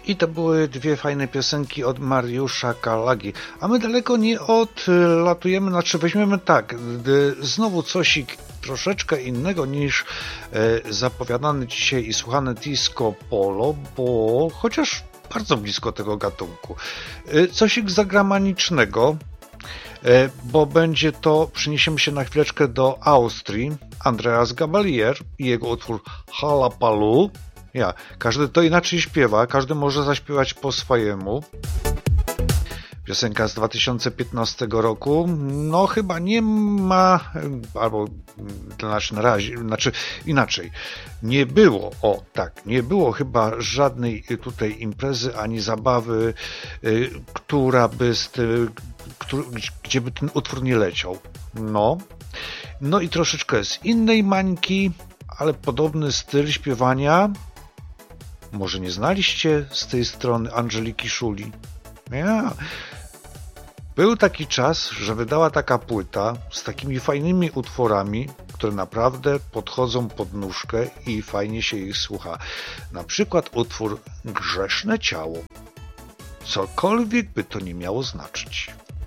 I to były dwie fajne piosenki od Mariusza Kalagi. A my daleko nie odlatujemy, znaczy weźmiemy tak, znowu cosik troszeczkę innego niż zapowiadany dzisiaj i słuchane disco polo, bo chociaż bardzo blisko tego gatunku. Cosik zagranicznego, bo będzie to, przeniesiemy się na chwileczkę do Austrii, Andreas Gabalier i jego utwór Halapalu. Każdy to inaczej śpiewa, każdy może zaśpiewać po swojemu. Piosenka z 2015 roku, no chyba nie ma, albo na razie, znaczy inaczej, nie było chyba żadnej tutaj imprezy ani zabawy, gdzie by ten utwór nie leciał. No i troszeczkę z innej mańki, ale podobny styl śpiewania. Może nie znaliście z tej strony Angeliki Szuli? Był taki czas, że wydała taka płyta z takimi fajnymi utworami, które naprawdę podchodzą pod nóżkę i fajnie się ich słucha. Na przykład utwór Grzeszne ciało. Cokolwiek by to nie miało znaczyć.